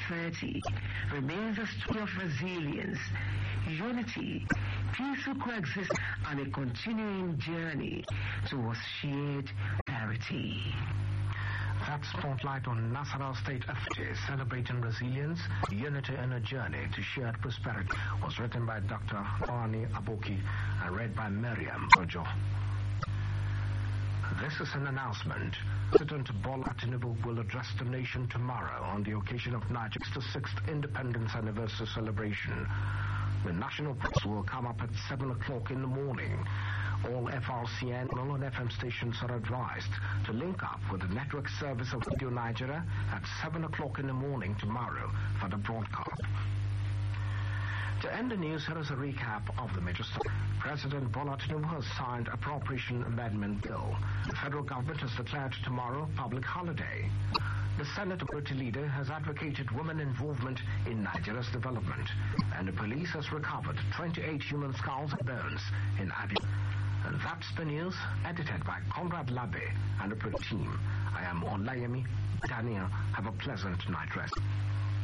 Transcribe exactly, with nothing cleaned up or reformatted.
thirty remains a story of resilience, unity, peaceful coexistence, and a continuing journey towards shared prosperity. That spotlight on Nasarawa State Affairs celebrating resilience, unity and a journey to shared prosperity was written by Doctor Arnie Aboki and read by Miriam Ojo. This is an announcement. President Bola Tinubu will address the nation tomorrow on the occasion of Nigeria's sixty-sixth Independence Anniversary celebration. The national press will come up at seven o'clock in the morning. All F R C N and F M stations are advised to link up with the network service of Radio Nigeria at seven o'clock in the morning tomorrow for the broadcast. To end the news, here is a recap of the major stories. President Bola Tinubu has signed Appropriation Amendment Bill. The federal government has declared tomorrow public holiday. The Senate Majority Leader has advocated women involvement in Nigeria's development. And the police has recovered twenty-eight human skulls and bones in Abia. And that's the news, edited by Conrad Labe and the team. I am Olayemi Daniel. Have a pleasant night rest.